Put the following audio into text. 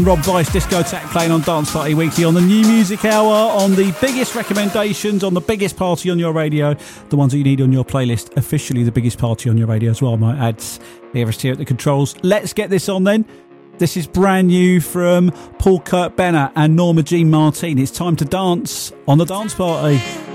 Rob Vice Discotheque playing on Dance Party Weekly on the New Music Hour, on the biggest recommendations, on the biggest party on your radio, the ones that you need on your playlist, officially the biggest party on your radio as well, I might add. Everest here at the controls. Let's get this on then. This is brand new from Paul Kurt Bennett and Norma Jean Martin. It's time to dance on the Dance Party.